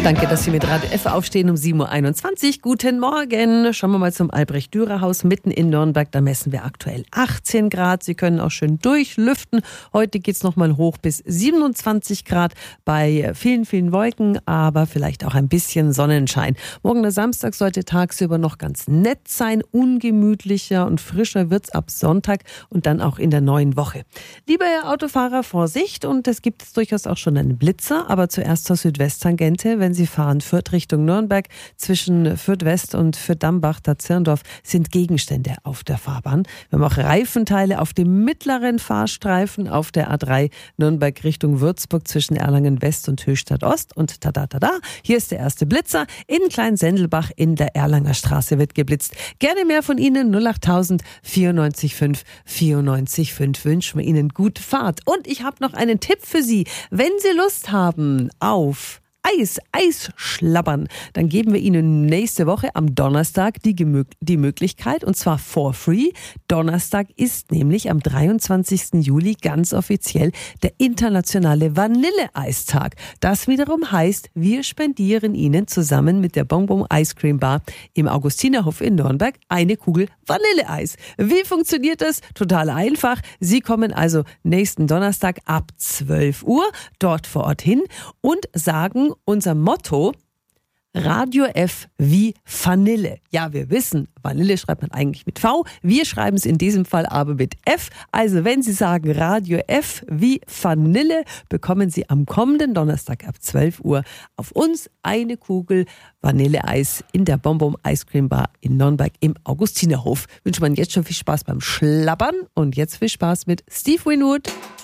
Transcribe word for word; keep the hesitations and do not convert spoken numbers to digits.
Danke, dass Sie mit Radio F aufstehen um sieben Uhr einundzwanzig. Guten Morgen. Schauen wir mal zum Albrecht-Dürer-Haus mitten in Nürnberg. Da messen wir aktuell achtzehn Grad. Sie können auch schön durchlüften. Heute geht's noch mal hoch bis siebenundzwanzig Grad bei vielen, vielen Wolken, aber vielleicht auch ein bisschen Sonnenschein. Morgen der Samstag sollte tagsüber noch ganz nett sein. Ungemütlicher und frischer wird's ab Sonntag und dann auch in der neuen Woche. Lieber Autofahrer, Vorsicht. Und es gibt durchaus auch schon einen Blitzer, aber zuerst zur Südwesttangente. Wenn Sie fahren, Fürth Richtung Nürnberg, zwischen Fürth West und Fürth Dambach, da Zirndorf, sind Gegenstände auf der Fahrbahn. Wir haben auch Reifenteile auf dem mittleren Fahrstreifen auf der A drei Nürnberg Richtung Würzburg zwischen Erlangen West und Höchstadt Ost. Und tada, tada, hier ist der erste Blitzer. In Kleinsendelbach in der Erlanger Straße wird geblitzt. Gerne mehr von Ihnen. null achttausend vierundneunzig fünf vierundneunzig fünf wünschen wir Ihnen gute Fahrt. Und ich habe noch einen Tipp für Sie. Wenn Sie Lust haben auf Eis, Eis schlabbern, dann geben wir Ihnen nächste Woche am Donnerstag die, Gemö- die Möglichkeit, und zwar for free. Donnerstag ist nämlich am dreiundzwanzigsten Juli ganz offiziell der internationale Vanilleeistag. Das wiederum heißt, wir spendieren Ihnen zusammen mit der Bonbon Ice Cream Bar im Augustinerhof in Nürnberg eine Kugel Vanilleeis. Wie funktioniert das? Total einfach. Sie kommen also nächsten Donnerstag ab zwölf Uhr dort vor Ort hin und sagen unser Motto: Radio F wie Vanille. Ja, wir wissen, Vanille schreibt man eigentlich mit V. Wir schreiben es in diesem Fall aber mit F. Also wenn Sie sagen Radio F wie Vanille, bekommen Sie am kommenden Donnerstag ab zwölf Uhr auf uns eine Kugel Vanilleeis in der Bonbon Ice Cream Bar in Nürnberg im Augustinerhof. Wünsche man jetzt schon viel Spaß beim Schlabbern und jetzt viel Spaß mit Steve Winwood.